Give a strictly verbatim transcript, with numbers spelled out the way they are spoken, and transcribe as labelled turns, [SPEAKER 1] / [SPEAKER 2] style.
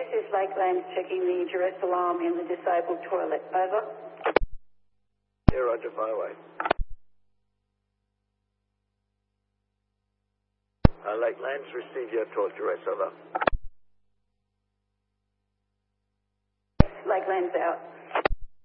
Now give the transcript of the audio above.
[SPEAKER 1] This is Lakeland checking the duress alarm in the disabled toilet. Over.
[SPEAKER 2] Yeah, roger, fire away. Uh, Lakelands, receive your toilet duress, over.
[SPEAKER 1] Lakeland's out.